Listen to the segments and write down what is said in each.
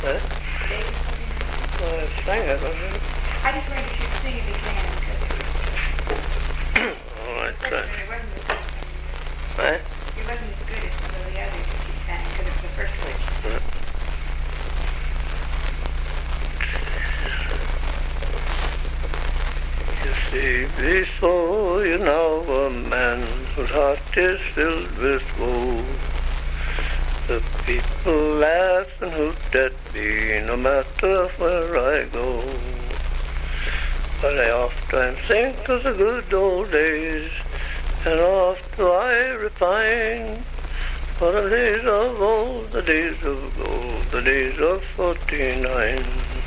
Huh? David something? Well, I sang it, wasn't it? I just wondered if you'd sing it again, because Oh, I it tried. wasn't as good. Huh? It wasn't as good as some of the others that you sang, because it was the first one. You see before you now a man whose heart is filled with woe. The people laugh and hoot at me no matter where I go. But I often think of the good old days, and oft do I repine for the days of old, the days of gold, the days of 49.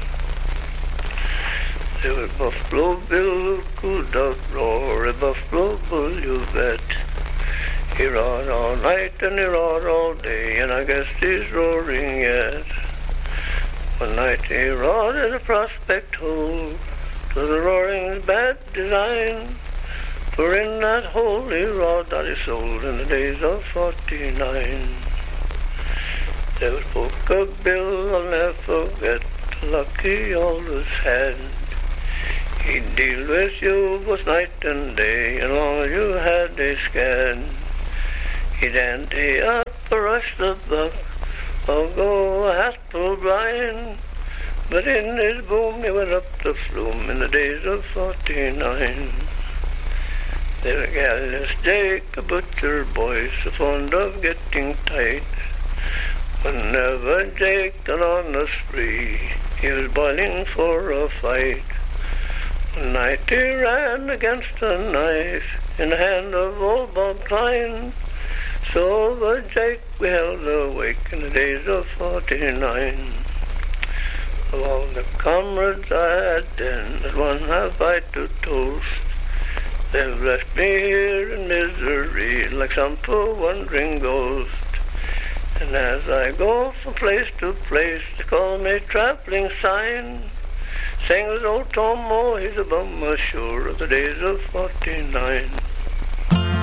There was Buffalo Bill who could outroar a Buffalo Bull, you bet. He roared all night and he roared all day, and I guess he's roaring yet. One night he roared in a prospect hole, 'twas a roaring's bad design, for in that hole he roared out his soul in the days of 49. There was Poker Bill, I'll never forget, the luck he always had. He'd deal with you both night and day, as long as you had a scan. He'd ante up or rush the buck, or go a hatful blind. But in his boom he went up the flume in the days of 49. There was Gallus Jake, a butcher boy, so fond of getting tight. Whenever Jake got on the spree, he was boiling for a fight. One night he ran against a knife in the hand of old Bob Klein. So over Jake we held awake in the days of 49. Of all the comrades I had then, not one have I to toast. They've left me here in misery like some poor wandering ghost. And as I go from place to place, they call me traveling sign. Sings old Tomo, he's a bum ashore of the days of 49.